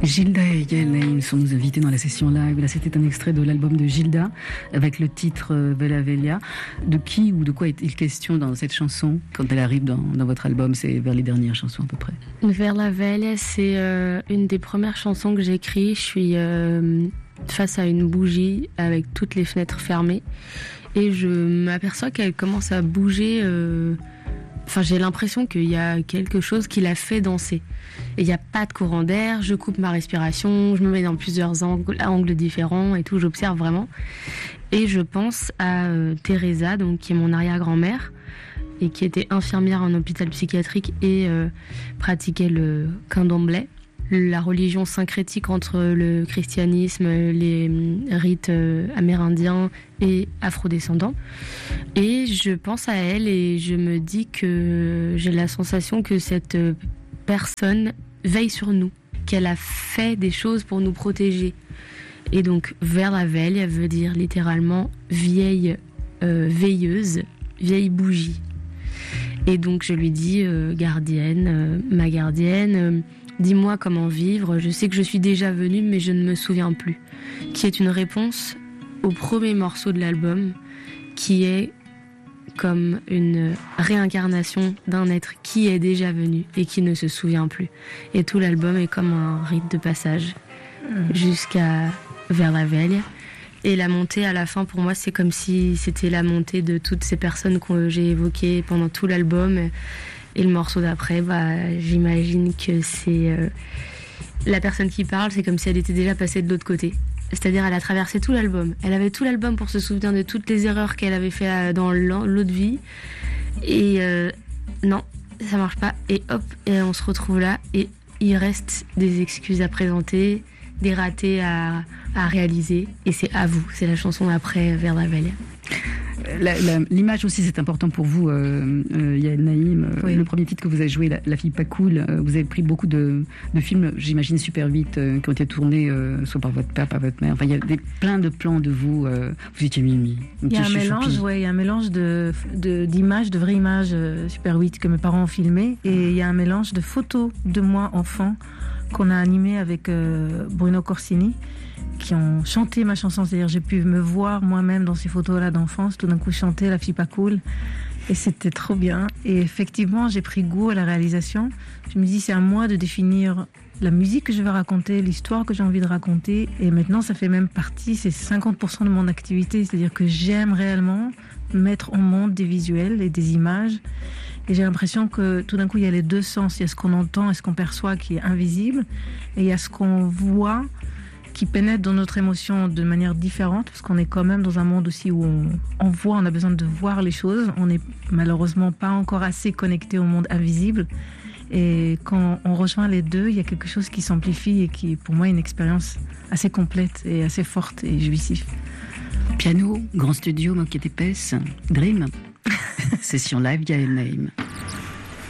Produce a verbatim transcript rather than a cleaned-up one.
Gilda et Yael Naïm sont nos invités dans la session live. Là, c'était un extrait de l'album de Gilda avec le titre Vela Velia. De qui ou de quoi est-il question dans cette chanson quand elle arrive dans, dans votre album? C'est vers les dernières chansons à peu près. Vela Velia, c'est euh, une des premières chansons que j'écris. Je suis euh, face à une bougie avec toutes les fenêtres fermées et je m'aperçois qu'elle commence à bouger. Euh, Enfin, j'ai l'impression qu'il y a quelque chose qui la fait danser. Et il n'y a pas de courant d'air, je coupe ma respiration, je me mets dans plusieurs angles, angles différents et tout, j'observe vraiment. Et je pense à euh, Teresa, donc, qui est mon arrière-grand-mère, et qui était infirmière en hôpital psychiatrique et euh, pratiquait le candomblé, la religion syncrétique entre le christianisme, les rites amérindiens et afrodescendants. Et je pense à elle et je me dis que j'ai la sensation que cette personne veille sur nous, qu'elle a fait des choses pour nous protéger. Et donc, Vela Velia veut dire littéralement vieille euh, veilleuse, vieille bougie. Et donc, je lui dis, euh, gardienne, euh, ma gardienne, euh, dis-moi comment vivre, je sais que je suis déjà venue mais je ne me souviens plus. Qui est une réponse au premier morceau de l'album qui est comme une réincarnation d'un être qui est déjà venu et qui ne se souvient plus. Et tout l'album est comme un rite de passage mmh. jusqu'à Vela Velia. Et la montée à la fin, pour moi, c'est comme si c'était la montée de toutes ces personnes que j'ai évoquées pendant tout l'album. Et le morceau d'après, bah, j'imagine que c'est euh, la personne qui parle, c'est comme si elle était déjà passée de l'autre côté. C'est-à-dire, elle a traversé tout l'album. Elle avait tout l'album pour se souvenir de toutes les erreurs qu'elle avait fait dans l'autre vie. Et euh, non, ça marche pas. Et hop, et on se retrouve là. Et il reste des excuses à présenter, des ratés à, à réaliser. Et c'est à vous. C'est la chanson après Vela Velia. La, la, l'image aussi, c'est important pour vous, euh, euh, Yael Naïm. Euh, oui. Le premier titre que vous avez joué, La, la fille pas cool, euh, vous avez pris beaucoup de, de films, j'imagine, super vite, euh, qui ont été tournés euh, soit par votre père, par votre mère. Enfin, il y a des, plein de plans de vous. Euh, vous étiez Mimi. Il y a un mélange, ouais, il y a un mélange de, de, d'images, de vraies images euh, super huit que mes parents ont filmées. Et il y a un mélange de photos de moi, enfant, qu'on a animé avec euh, Bruno Corsini, qui ont chanté ma chanson, c'est-à-dire j'ai pu me voir moi-même dans ces photos-là d'enfance, tout d'un coup chanter La fille pas cool, et c'était trop bien. Et effectivement, j'ai pris goût à la réalisation. Je me dis, c'est à moi de définir la musique que je vais raconter, l'histoire que j'ai envie de raconter, et maintenant ça fait même partie, c'est cinquante pour cent de mon activité, c'est-à-dire que j'aime réellement mettre en monde des visuels et des images, et j'ai l'impression que tout d'un coup il y a les deux sens, il y a ce qu'on entend et ce qu'on perçoit qui est invisible, et il y a ce qu'on voit qui pénètre dans notre émotion de manière différente, parce qu'on est quand même dans un monde aussi où on, on voit, on a besoin de voir les choses. On n'est malheureusement pas encore assez connecté au monde invisible. Et quand on rejoint les deux, il y a quelque chose qui s'amplifie et qui, pour moi, est une expérience assez complète et assez forte et jouissive. Piano, grand studio, moquette épaisse, Dream. Session live, Yael Naïm.